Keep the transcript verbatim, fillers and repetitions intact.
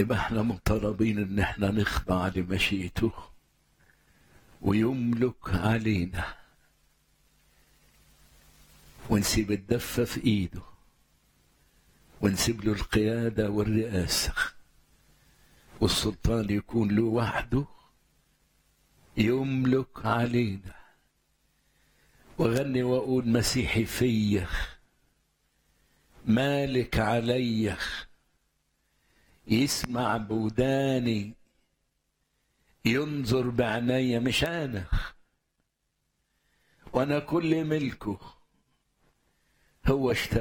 يبقى احنا مطالبين ان احنا نخضع لمشيئته ويملك علينا، ونسيب الدفة في ايده، ونسيب له القيادة والرئاسة، والسلطان يكون له وحده، يملك علينا. وغني وأقول مسيحي فيا، مالك عليا، يسمع بوداني، ينظر بعناية، مش أنا، وأنا كل ملكه. هو اشترى